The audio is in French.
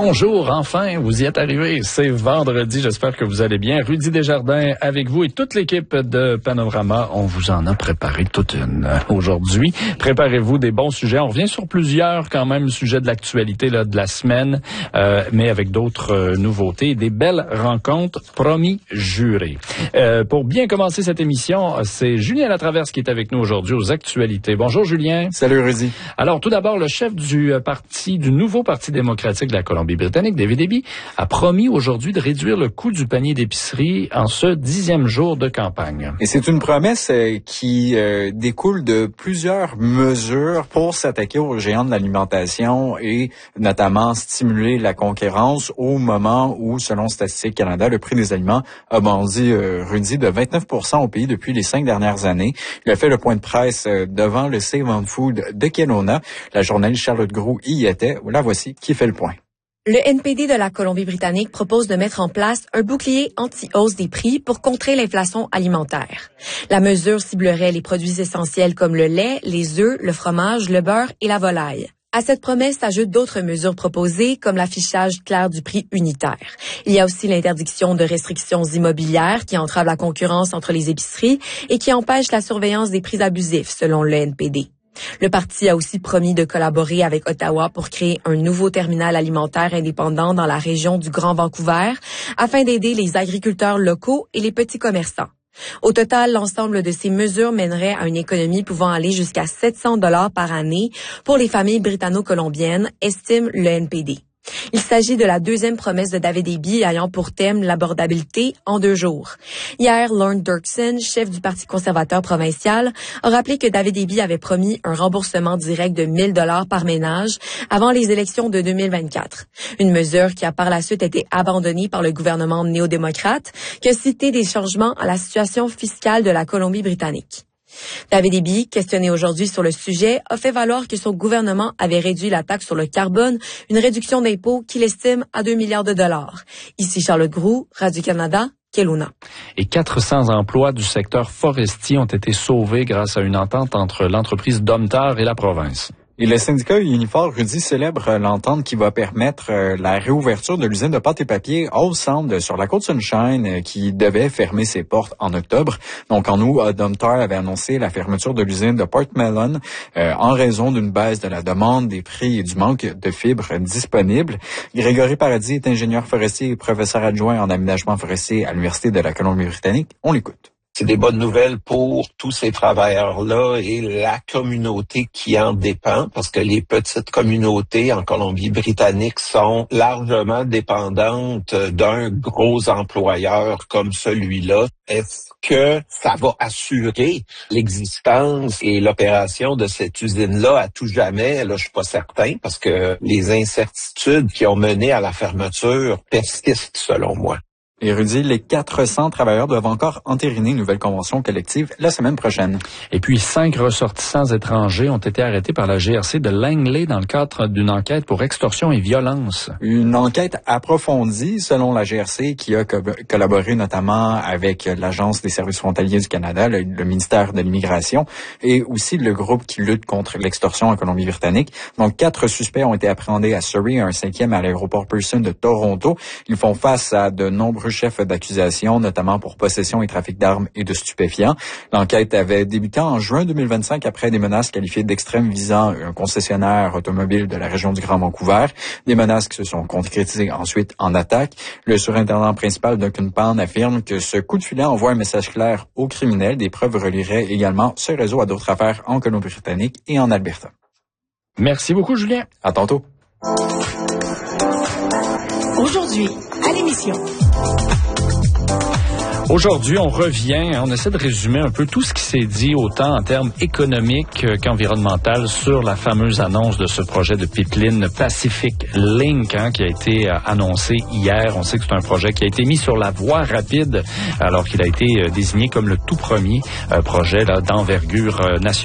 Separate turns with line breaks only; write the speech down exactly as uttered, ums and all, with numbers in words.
Bonjour, enfin, vous y êtes arrivé. C'est vendredi, j'espère que vous allez bien. Rudy Desjardins avec vous et toute l'équipe de Panorama. On vous en a préparé toute une aujourd'hui. Préparez-vous des bons sujets. On revient sur plusieurs quand même sujets de l'actualité là, de la semaine, euh, mais avec d'autres euh, nouveautés. Des belles rencontres, promis, jurés. Euh, pour bien commencer cette émission, c'est Julien Latraverse qui est avec nous aujourd'hui aux actualités. Bonjour Julien.
Salut Rudy.
Alors tout d'abord, le chef du parti, du nouveau Parti démocratique de la Colombie-Britannique, David Eby, a promis aujourd'hui de réduire le coût du panier d'épicerie en ce dixième jour de campagne.
Et c'est une promesse euh, qui euh, découle de plusieurs mesures pour s'attaquer aux géants de l'alimentation et notamment stimuler la concurrence au moment où, selon Statistique Canada, le prix des aliments a bondi, euh, Rudy, de vingt-neuf pour cent au pays depuis les cinq dernières années. Il a fait le point de presse euh, devant le Save on Food de Kelowna. La journaliste Charlotte Groulx y était. La voici qui fait le point.
Le N P D de la Colombie-Britannique propose de mettre en place un bouclier anti-hausse des prix pour contrer l'inflation alimentaire. La mesure ciblerait les produits essentiels comme le lait, les œufs, le fromage, le beurre et la volaille. À cette promesse s'ajoutent d'autres mesures proposées, comme l'affichage clair du prix unitaire. Il y a aussi l'interdiction de restrictions immobilières qui entravent la concurrence entre les épiceries et qui empêchent la surveillance des prix abusifs, selon le N P D. Le parti a aussi promis de collaborer avec Ottawa pour créer un nouveau terminal alimentaire indépendant dans la région du Grand Vancouver afin d'aider les agriculteurs locaux et les petits commerçants. Au total, l'ensemble de ces mesures mènerait à une économie pouvant aller jusqu'à sept cents dollars par année pour les familles britanno-colombiennes, estime le N P D. Il s'agit de la deuxième promesse de David Eby ayant pour thème l'abordabilité en deux jours. Hier, Lorne Dirksen, chef du Parti conservateur provincial, a rappelé que David Eby avait promis un remboursement direct de mille dollars par ménage avant les élections de deux mille vingt-quatre. Une mesure qui a par la suite été abandonnée par le gouvernement néo-démocrate qui a cité des changements à la situation fiscale de la Colombie-Britannique. David Eby, questionné aujourd'hui sur le sujet, a fait valoir que son gouvernement avait réduit la taxe sur le carbone, une réduction d'impôt qu'il estime à deux milliards de dollars. Ici Charlotte Groulx, Radio-Canada, Kelowna.
Et quatre cents emplois du secteur forestier ont été sauvés grâce à une entente entre l'entreprise Domtar et la province.
Et le syndicat Unifor, Rudy, célèbre l'entente qui va permettre euh, la réouverture de l'usine de pâte et papier All Sound sur la côte Sunshine euh, qui devait fermer ses portes en octobre. Donc en août, Domtar avait annoncé la fermeture de l'usine de Portmelon euh, en raison d'une baisse de la demande, des prix et du manque de fibres disponibles. Grégory Paradis est ingénieur forestier et professeur adjoint en aménagement forestier à l'Université de la Colombie-Britannique. On l'écoute.
C'est des bonnes nouvelles pour tous ces travailleurs-là et la communauté qui en dépend, parce que les petites communautés en Colombie-Britannique sont largement dépendantes d'un gros employeur comme celui-là. Est-ce que ça va assurer l'existence et l'opération de cette usine-là à tout jamais? Là, je suis pas certain, parce que les incertitudes qui ont mené à la fermeture persistent, selon moi.
Et Rudy, les quatre cents travailleurs doivent encore entériner une nouvelle convention collective la semaine prochaine.
Et puis, cinq ressortissants étrangers ont été arrêtés par la G R C de Langley dans le cadre d'une enquête pour extorsion et violence.
Une enquête approfondie, selon la G R C, qui a co- collaboré notamment avec l'Agence des services frontaliers du Canada, le, le ministère de l'Immigration, et aussi le groupe qui lutte contre l'extorsion en Colombie-Britannique. Donc, quatre suspects ont été appréhendés à Surrey et un cinquième à l'aéroport Pearson de Toronto. Ils font face à de nombreux chefs d'accusation, notamment pour possession et trafic d'armes et de stupéfiants. L'enquête avait débuté en juin deux mille vingt-cinq après des menaces qualifiées d'extrêmes visant un concessionnaire automobile de la région du Grand Vancouver. Des menaces qui se sont concrétisées ensuite en attaque. Le surintendant principal Duncan Pan affirme que ce coup de filet envoie un message clair aux criminels. Des preuves relieraient également ce réseau à d'autres affaires en Colombie-Britannique et en Alberta.
Merci beaucoup, Julien.
À tantôt.
Aujourd'hui, à l'émission.
Aujourd'hui, on revient, on essaie de résumer un peu tout ce qui s'est dit, autant en termes économiques qu'environnemental, sur la fameuse annonce de ce projet de pipeline Pacific Link, hein, qui a été annoncé hier. On sait que c'est un projet qui a été mis sur la voie rapide, alors qu'il a été désigné comme le tout premier projet là, d'envergure nationale.